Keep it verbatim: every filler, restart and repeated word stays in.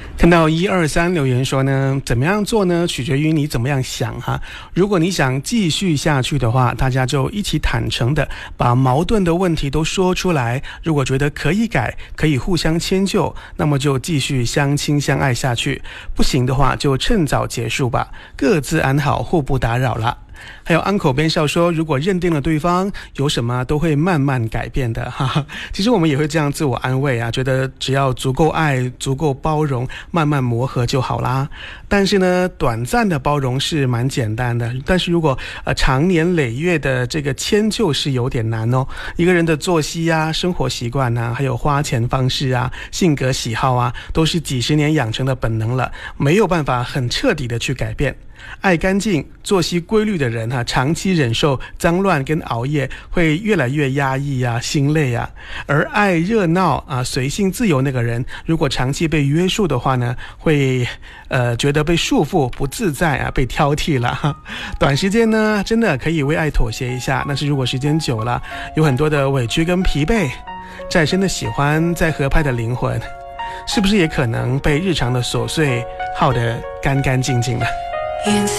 看到一二三留言说呢，怎么样做呢？取决于你怎么样想哈。如果你想继续下去的话，大家就一起坦诚的把矛盾的问题都说出来。如果觉得可以改，可以互相迁就，那么就继续相亲相爱下去。不行的话，就趁早结束吧，各自安好，互不打扰了。还有 uncle 边笑说，如果认定了对方，有什么都会慢慢改变的哈哈。其实我们也会这样自我安慰啊，觉得只要足够爱，足够包容，慢慢磨合就好啦。但是呢，短暂的包容是蛮简单的，但是如果呃长年累月的这个迁就是有点难哦。一个人的作息啊、生活习惯啊，还有花钱方式啊、性格喜好啊，都是几十年养成的本能了，没有办法很彻底的去改变。爱干净、作息规律的人哈、啊，长期忍受脏乱跟熬夜，会越来越压抑啊、心累啊。而爱热闹啊、随性自由那个人，如果长期被约束的话呢，会呃觉得被束缚、不自在啊，被挑剔了哈。短时间呢，真的可以为爱妥协一下，但是如果时间久了，有很多的委屈跟疲惫，再深的喜欢、再合拍的灵魂，是不是也可能被日常的琐碎耗得干干净净了？ 颜色